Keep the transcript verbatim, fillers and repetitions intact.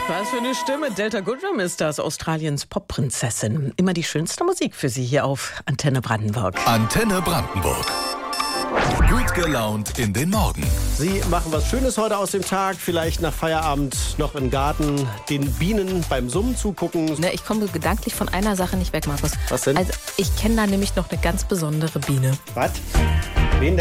Was für eine Stimme. Delta Goodrem ist das, Australiens Popprinzessin. Immer die schönste Musik für Sie hier auf Antenne Brandenburg. Antenne Brandenburg. Gut gelaunt in den Morgen. Sie machen was Schönes heute aus dem Tag. Vielleicht nach Feierabend noch im Garten den Bienen beim Summen zugucken. Ne, ich komme gedanklich von einer Sache nicht weg, Markus. Was denn? Also, ich kenne da nämlich noch eine ganz besondere Biene. Was?